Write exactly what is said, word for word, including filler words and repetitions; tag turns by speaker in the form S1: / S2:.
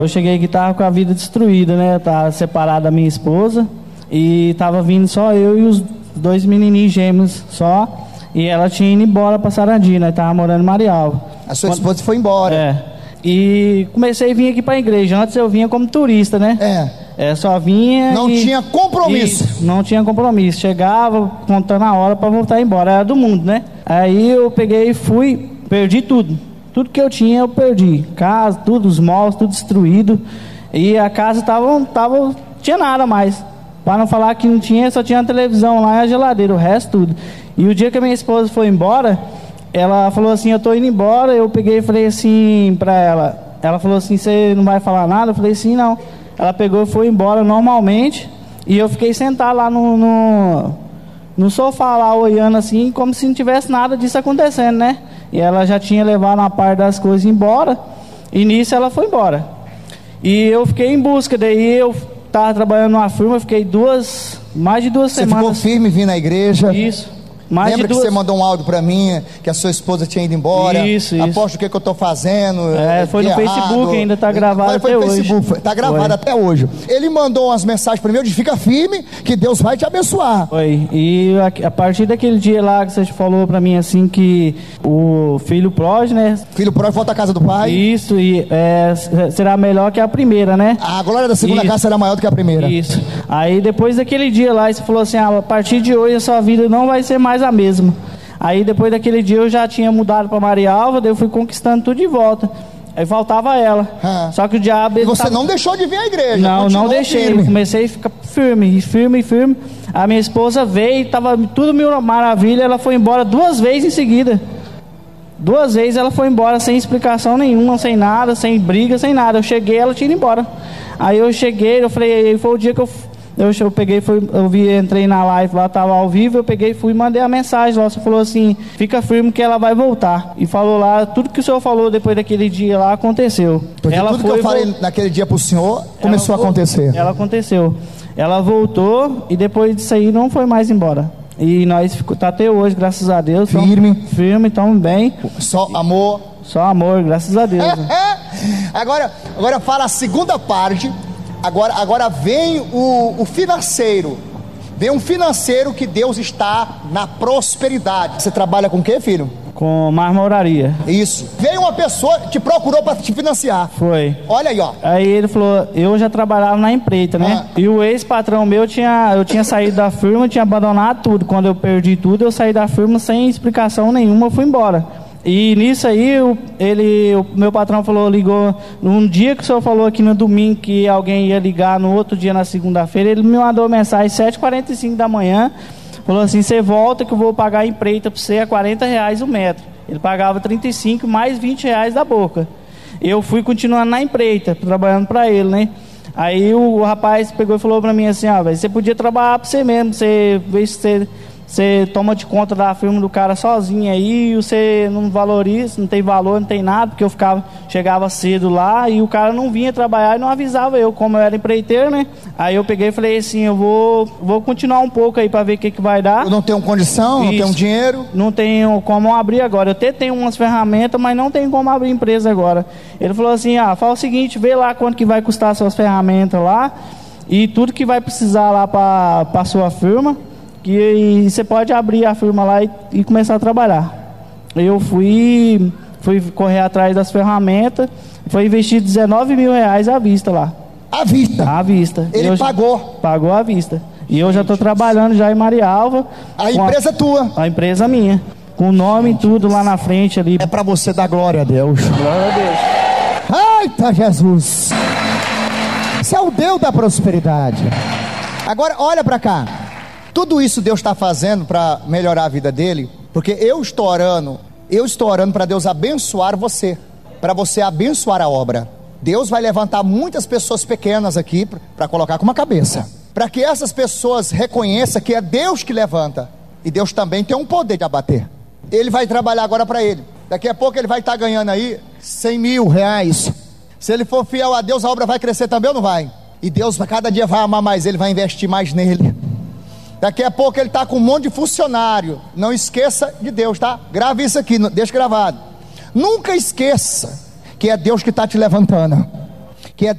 S1: Eu cheguei aqui, tava com a vida destruída, né? Eu tava separado da minha esposa e tava vindo só eu e os dois menininhos gêmeos só. E ela tinha ido embora pra Sarandi, né? Tava morando em Marialva.
S2: A sua esposa foi embora.
S1: É. E comecei a vir aqui pra igreja. Antes eu vinha como turista, né?
S2: É.
S1: É, só vinha.
S2: Não
S1: e...
S2: tinha compromisso.
S1: Isso, não tinha compromisso. Chegava contando a hora pra voltar embora. Era do mundo, né? Aí eu peguei e fui, perdi tudo. Tudo que eu tinha eu perdi. Casa, tudo, os móveis, tudo destruído. E a casa tava, tava, tinha nada mais. Para não falar que não tinha, só tinha a televisão lá e a geladeira, o resto tudo. E o dia que a minha esposa foi embora, ela falou assim, eu tô indo embora. Eu peguei e falei assim pra ela. Ela falou assim, você não vai falar nada? Eu falei assim, não. Ela pegou e foi embora normalmente. E eu fiquei sentado lá no, no, no sofá lá, olhando assim, como se não tivesse nada disso acontecendo, né? E ela já tinha levado uma parte das coisas embora. E nisso ela foi embora. E eu fiquei em busca. Daí eu estava trabalhando numa firma, fiquei duas, mais de duas
S2: Você
S1: semanas.
S2: Você ficou firme vindo à igreja?
S1: Isso. Mais
S2: Lembra
S1: de duas...
S2: que você mandou um áudio pra mim, que a sua esposa tinha ido embora?
S1: Isso, isso.
S2: Aposto o que, que eu tô fazendo.
S1: É, foi no
S2: errado.
S1: Facebook, ainda tá gravado
S2: foi,
S1: até
S2: foi no
S1: hoje.
S2: Facebook, foi, tá gravado
S1: Foi.
S2: até hoje. Ele mandou umas mensagens pra mim, eu disse, fica firme, que Deus vai te abençoar.
S1: Foi, e a, a partir daquele dia lá que você falou pra mim assim, que o filho pródigo, né?
S2: Filho pródigo volta à casa do pai.
S1: Isso, e é, será melhor que a primeira, né?
S2: A glória da segunda
S1: Isso.
S2: casa será maior do que a primeira.
S1: Isso. Aí depois daquele dia lá, você falou assim, ah, a partir de hoje a sua vida não vai ser mais a mesma. Aí depois daquele dia eu já tinha mudado para Marialva, daí eu fui conquistando tudo de volta. Aí faltava ela.
S2: Ah.
S1: Só que o diabo...
S2: E você
S1: tava...
S2: não deixou de vir à igreja?
S1: Não, não deixei.
S2: Firme.
S1: Comecei a ficar firme, firme, firme. A minha esposa veio, tava tudo mil maravilha, ela foi embora duas vezes em seguida. Duas vezes ela foi embora sem explicação nenhuma, sem nada, sem briga, sem nada. Eu cheguei, ela tinha ido embora. Aí eu cheguei, eu falei, foi o dia que eu... Eu, eu peguei, fui, eu vi, entrei na live lá, tava ao vivo, eu peguei, fui e mandei a mensagem lá, você falou assim, fica firme que ela vai voltar. E falou lá, tudo que o senhor falou depois daquele dia lá, aconteceu.
S2: Porque
S1: ela
S2: tudo
S1: foi,
S2: que eu falei
S1: vol...
S2: naquele dia pro senhor, começou
S1: ela
S2: a acontecer.
S1: Ela aconteceu. Ela voltou e depois disso aí não foi mais embora. E nós ficou, tá até hoje, graças a Deus.
S2: Firme.
S1: Tamo, firme, estamos bem.
S2: Só amor.
S1: Só amor, graças a Deus.
S2: agora, agora fala a segunda parte. Agora, agora vem o, o financeiro. Vem um financeiro que Deus está na prosperidade. Você trabalha com o quê, filho?
S1: Com marmoraria.
S2: Isso. Veio uma pessoa que te procurou para te financiar.
S1: Foi.
S2: Olha aí, ó.
S1: Aí ele falou, eu já trabalhava na empreita, né? Ah. E o ex-patrão meu, tinha, eu tinha saído da firma, tinha abandonado tudo. Quando eu perdi tudo, eu saí da firma sem explicação nenhuma, eu fui embora. E nisso aí, o, ele, o meu patrão falou, ligou, num dia que o senhor falou aqui no domingo que alguém ia ligar, no outro dia, na segunda-feira, ele me mandou mensagem às sete e quarenta e cinco da manhã, falou assim, você volta que eu vou pagar a empreita para você a quarenta reais o metro. Ele pagava trinta e cinco mais vinte reais da boca. Eu fui continuando na empreita, trabalhando para ele, né? Aí o, o rapaz pegou e falou para mim assim, ah, véio, você podia trabalhar para você mesmo, você vê se você... Você toma de conta da firma do cara sozinho aí, você não valoriza, não tem valor, não tem nada, porque eu ficava, chegava cedo lá e o cara não vinha trabalhar e não avisava eu, como eu era empreiteiro, né? Aí eu peguei e falei assim, eu vou, vou continuar um pouco aí para ver o que, que vai dar.
S2: Eu não tenho condição, Isso. não tenho dinheiro.
S1: Não tenho como abrir agora. Eu até tenho umas ferramentas, mas não tenho como abrir empresa agora. Ele falou assim, ah, fala o seguinte, vê lá quanto que vai custar suas ferramentas lá e tudo que vai precisar lá para a sua firma. Que você pode abrir a firma lá e, e começar a trabalhar. Eu fui, fui correr atrás das ferramentas, foi investir dezenove mil reais à vista lá.
S2: À vista?
S1: À vista.
S2: Ele
S1: eu,
S2: pagou?
S1: Pagou à vista. E eu já estou trabalhando já em Marialva.
S2: A empresa
S1: a,
S2: tua?
S1: A empresa minha. Com o nome e tudo lá na frente ali.
S2: É para você dar glória a Deus.
S1: Glória a Deus.
S2: Eita Jesus! Você é o Deus da prosperidade. Agora olha para cá. Tudo isso Deus está fazendo para melhorar a vida dele, porque eu estou orando, eu estou orando para Deus abençoar você, para você abençoar a obra. Deus vai levantar muitas pessoas pequenas aqui para colocar com uma cabeça, para que essas pessoas reconheçam que é Deus que levanta, e Deus também tem um poder de abater. Ele vai trabalhar agora para ele, daqui a pouco ele vai estar ganhando aí cem mil reais, se ele for fiel a Deus, a obra vai crescer também ou não vai? E Deus cada dia vai amar mais ele, vai investir mais nele. Daqui a pouco ele está com um monte de funcionário. Não esqueça de Deus, tá? Grave isso aqui, deixa gravado. Nunca esqueça que é Deus que está te levantando.